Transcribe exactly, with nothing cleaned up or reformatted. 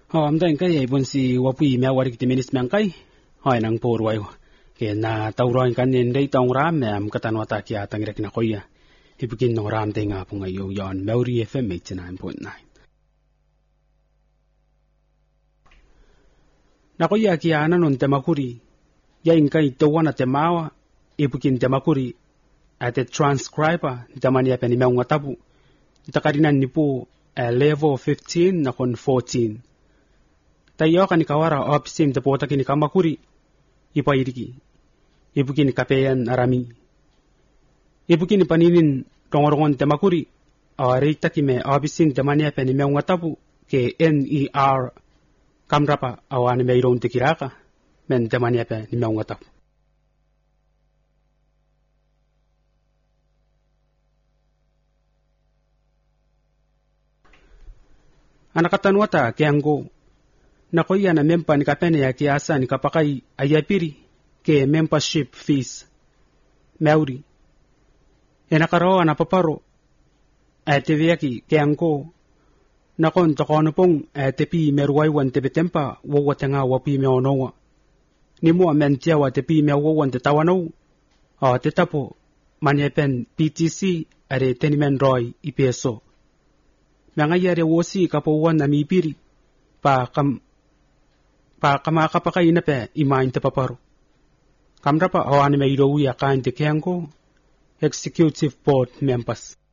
ho amda kai ibon si wapui me warik timinis mang kai hoi nang por wai ke na tauroin kan nen dei tong ram me am katan wata kia tang rek na koya ibukin no ram te nga punga yo yon Maori F M eighty-nine point nine na koya kia nanon temakuri ya inkai to wana temawa ibukin temakuri at a transcriber tamani apa ni meunga tabu takarinan nipo a level fifteen na kon fourteen tayo kan kawara opsim te pota kini kamakuri ipairiki ibukin kapeyan arami ibukin paninin tongorongon temakuri awari takime opsim tamani apa ni meunga tabu ke N E R kamrapa awan meiron tekiraka men tamani apa ni meunga tabu anakatan wata kiango na koya na mempa ni kapene ya kiasa ni kapakai ayapiri ke membership fees Maori enakaro na paparo ateviaki kiango na kon tokono pong atepi merwai wan tebetempa wo watenga wapi me onowa ni mo mentia wa tepi me wo wan tetawano a tetapo manepen P T C are tenimen roy ipeso nangayari wosi kapuwan na mipiri pa kam pa kamakapakay na pe imain te paparo kamra pa awan may irowi akain te kiango executive board members